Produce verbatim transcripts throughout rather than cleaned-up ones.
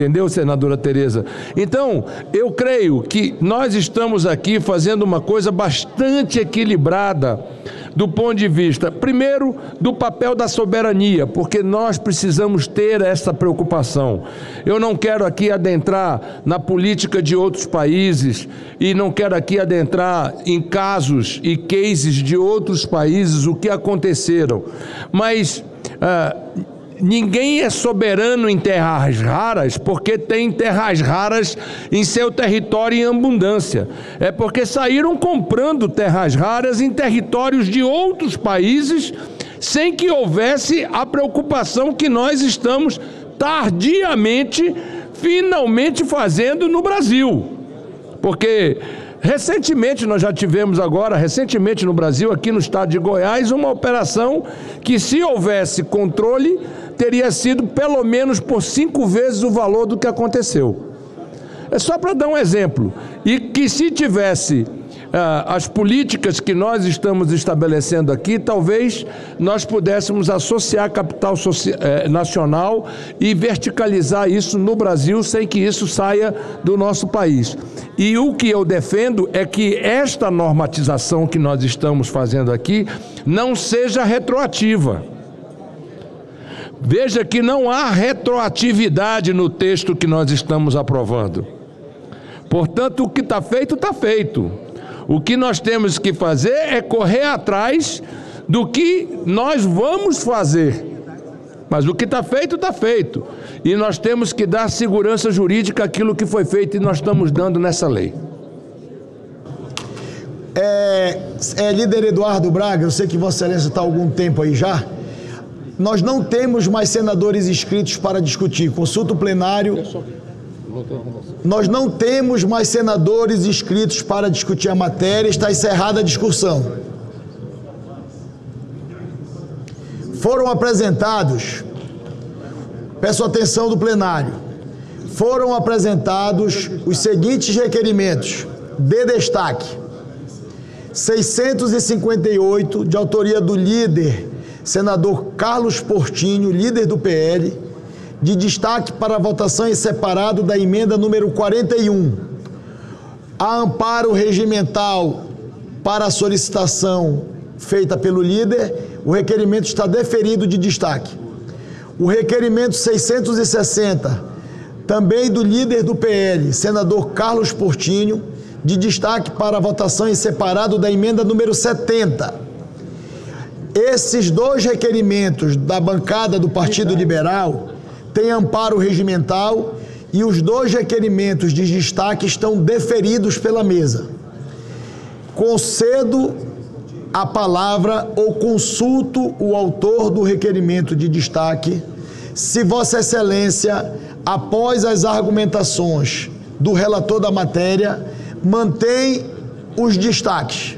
Entendeu, senadora Tereza? Então, eu creio que nós estamos aqui fazendo uma coisa bastante equilibrada do ponto de vista, primeiro, do papel da soberania, porque nós precisamos ter essa preocupação. Eu não quero aqui adentrar na política de outros países e não quero aqui adentrar em casos e cases de outros países, o que aconteceram, mas... Ah, ninguém é soberano em terras raras porque tem terras raras em seu território em abundância. É porque saíram comprando terras raras em territórios de outros países sem que houvesse a preocupação que nós estamos tardiamente, finalmente fazendo no Brasil. Porque... recentemente, nós já tivemos agora, recentemente no Brasil, aqui no estado de Goiás, uma operação que, se houvesse controle, teria sido pelo menos por cinco vezes o valor do que aconteceu. É só para dar um exemplo. E que se tivesse ah, as políticas que nós estamos estabelecendo aqui, talvez nós pudéssemos associar capital eh, nacional e verticalizar isso no Brasil sem que isso saia do nosso país. E o que eu defendo é que esta normatização que nós estamos fazendo aqui não seja retroativa. Veja que não há retroatividade no texto que nós estamos aprovando. Portanto, o que está feito, está feito. O que nós temos que fazer é correr atrás do que nós vamos fazer. Mas o que está feito, está feito. E nós temos que dar segurança jurídica àquilo que foi feito e nós estamos dando nessa lei. É, é, líder Eduardo Braga, eu sei que Vossa Excelência está há algum tempo aí já. Nós não temos mais senadores inscritos para discutir. Consulta o plenário. Nós não temos mais senadores inscritos para discutir a matéria. Está encerrada a discussão. Foram apresentados, peço atenção do plenário, foram apresentados os seguintes requerimentos de destaque. seiscentos e cinquenta e oito, de autoria do líder, senador Carlos Portinho, líder do P L, de destaque para a votação em separado da emenda número quarenta e um. A amparo regimental para a solicitação feita pelo líder, o requerimento está deferido de destaque. O requerimento seiscentos e sessenta, também do líder do P L, senador Carlos Portinho, de destaque para a votação em separado da emenda número setenta. Esses dois requerimentos da bancada do Partido Liberal têm amparo regimental e os dois requerimentos de destaque estão deferidos pela mesa. Concedo a palavra ou consulto o autor do requerimento de destaque, se Vossa Excelência, após as argumentações do relator da matéria, mantém os destaques.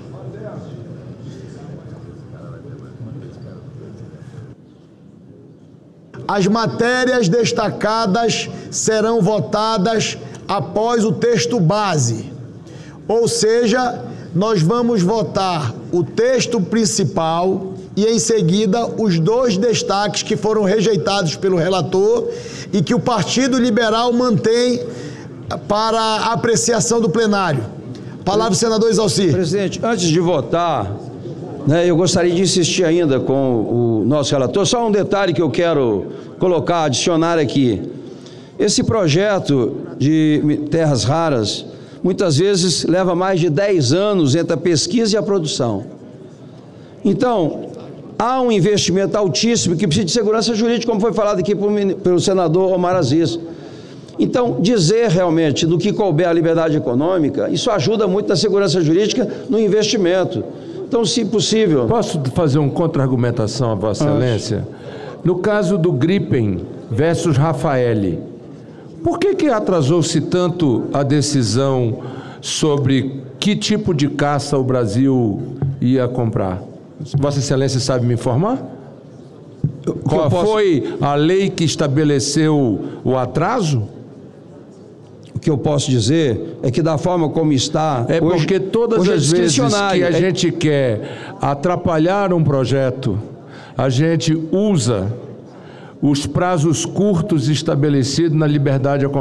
As matérias destacadas serão votadas após o texto base, ou seja, nós vamos votar o texto principal e, em seguida, os dois destaques que foram rejeitados pelo relator e que o Partido Liberal mantém para a apreciação do plenário. Palavra, senador Exalcir. Presidente, antes de votar, né, eu gostaria de insistir ainda com o nosso relator. Só um detalhe que eu quero colocar, adicionar aqui. Esse projeto de terras raras, muitas vezes leva mais de dez anos entre a pesquisa e a produção. Então, há um investimento altíssimo que precisa de segurança jurídica, como foi falado aqui pelo senador Omar Aziz. Então, dizer realmente do que couber a liberdade econômica, isso ajuda muito na segurança jurídica no investimento. Então, se possível... Posso fazer uma contra-argumentação a Vossa Excelência? No caso do Gripen versus Rafael, por que que atrasou-se tanto a decisão sobre que tipo de caça o Brasil ia comprar? Vossa Excelência sabe me informar? Qual posso... foi a lei que estabeleceu o atraso? O que eu posso dizer é que, da forma como está... É hoje, porque todas hoje as é vezes que a é... gente quer atrapalhar um projeto, a gente usa os prazos curtos estabelecidos na liberdade